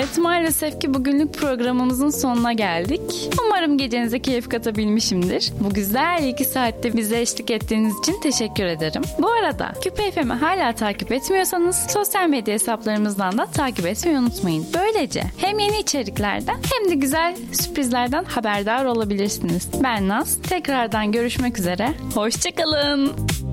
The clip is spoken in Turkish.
Evet, maalesef ki bugünlük programımızın sonuna geldik. Umarım gecenize keyif katabilmişimdir. Bu güzel 2 saatte bize eşlik ettiğiniz için teşekkür ederim. Bu arada Küpe FM'i hala takip etmiyorsanız sosyal medya hesaplarımızdan da takip etmeyi unutmayın. Böylece hem yeni içeriklerden hem de güzel sürprizlerden haberdar olabilirsiniz. Ben Naz. Tekrardan görüşmek üzere. Hoşçakalın.